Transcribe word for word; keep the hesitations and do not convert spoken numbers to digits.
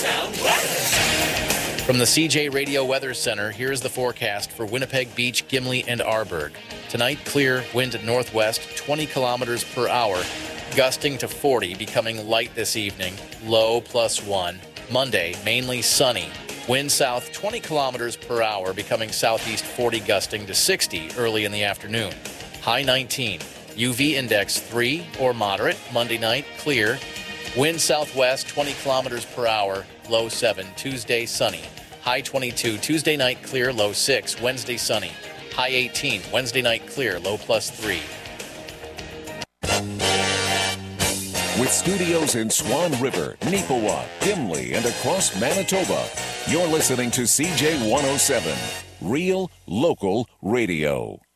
Town weather. From the C J Radio Weather Center, here's the forecast for Winnipeg Beach, Gimli, and Arborg. Tonight, clear, wind at northwest, twenty kilometers per hour, gusting to forty, becoming light this evening, low plus one. Monday, mainly sunny. Wind south twenty kilometers per hour, becoming southeast forty, gusting to sixty early in the afternoon. High nineteen. U V index three or moderate. Monday night, clear. Wind southwest twenty kilometers per hour, low seven. Tuesday, sunny. High twenty-two. Tuesday night, clear, low six. Wednesday, sunny. High eighteen. Wednesday night, clear, low plus three. With studios in Swan River, Neepawa, Gimli, and across Manitoba, you're listening to C J one oh seven, Real Local Radio.